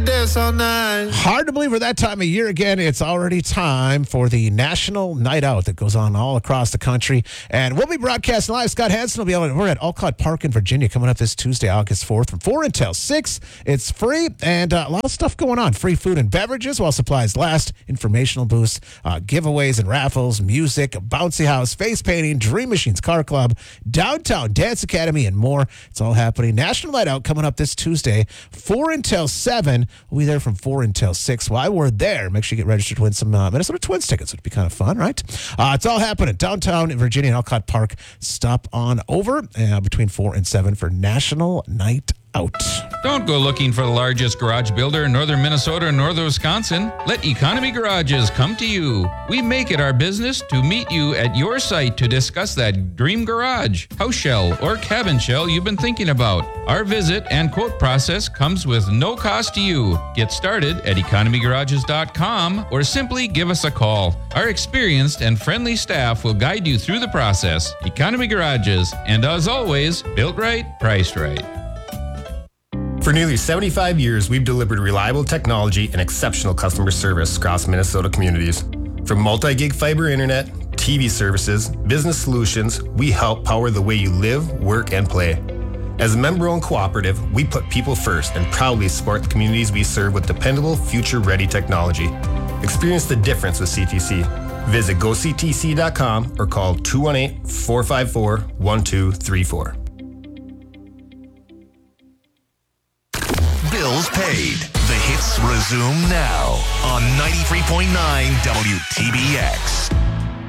Dance all night. Hard to believe we're that time of year again. It's already time for the National Night Out that goes on all across the country. And we'll be broadcasting live. Scott Hansen will be able to. We're at Alcott Park in Virginia coming up this Tuesday, August 4th from 4 until 6. It's free and a lot of stuff going on. Free food and beverages while supplies last. Informational boosts, giveaways and raffles, music, a bouncy house, face painting, Dream Machines Car Club, Downtown Dance Academy, and more. It's all happening. National Night Out coming up this Tuesday, 4 until 7. We'll be there from 4 until 6. While we're there, make sure you get registered to win some Minnesota Twins tickets. It'd be kind of fun, right? It's all happening downtown in Virginia and Alcott Park. Stop on over between 4 and 7 for National Night Out. Don't go looking for the largest garage builder in northern Minnesota or northern Wisconsin. Let Economy Garages come to you. We make it our business to meet you at your site to discuss that dream garage, house shell, or cabin shell you've been thinking about. Our visit and quote process comes with no cost to you. Get started at economygarages.com or simply give us a call. Our experienced and friendly staff will guide you through the process. Economy Garages, and as always, built right, priced right. For nearly 75 years, we've delivered reliable technology and exceptional customer service across Minnesota communities. From multi-gig fiber internet, TV services, business solutions, we help power the way you live, work, and play. As a member-owned cooperative, we put people first and proudly support the communities we serve with dependable, future-ready technology. Experience the difference with CTC. Visit goctc.com or call 218-454-1234. Bills paid. The hits resume now on 93.9 WTBX.